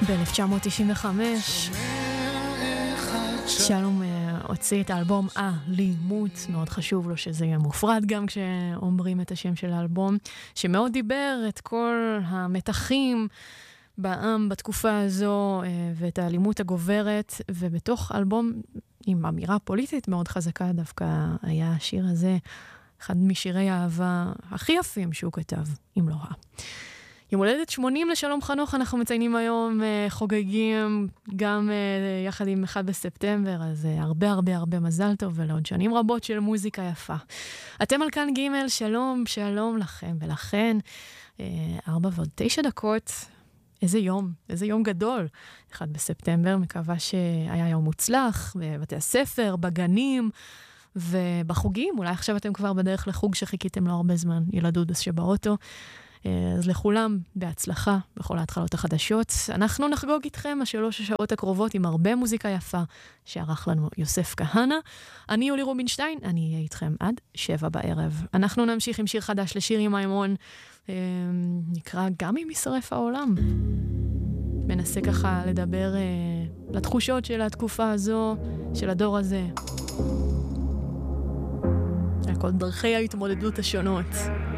ב-1995 שלום הוציא את האלבום אלימות, מאוד חשוב לו שזה יהיה מופרד גם כשאומרים את השם של האלבום, שמאוד דיבר את כל המתחים בעם בתקופה הזו ואת האלימות הגוברת, ובתוך אלבום עם אמירה פוליטית מאוד חזקה דווקא היה השיר הזה, אחד משירי האהבה הכי יפים שהוא כתב, אם לא רע. יום הולדת 80 לשלום חנוך, אנחנו מציינים היום, חוגגים גם יחד עם 1 בספטמבר, אז הרבה מזל טוב ולעוד שנים רבות של מוזיקה יפה. אתם על כאן ג', שלום, שלום לכם ולכן, 4:09, איזה יום גדול, 1 בספטמבר, מקווה שהיה יום מוצלח, בבתי הספר, בגנים, ובחוגים, אולי עכשיו אתם כבר בדרך לחוג שחיכיתם לו הרבה זמן, ילדודס שבאוטו, אז לכולם בהצלחה בכל ההתחלות החדשות. אנחנו נחגוג איתכם 3 השעות הקרובות עם הרבה מוזיקה יפה שערך לנו יוסף כהנא. אני יולי רובינשטיין, אני אהיה איתכם עד 7 בערב. אנחנו נמשיך עם שיר חדש לשירי מימון, נקרא גם אם ישרף העולם. מנסה ככה לדבר לתחושות של התקופה הזו, של הדור הזה, על כל דרכי ההתמודדות השונות.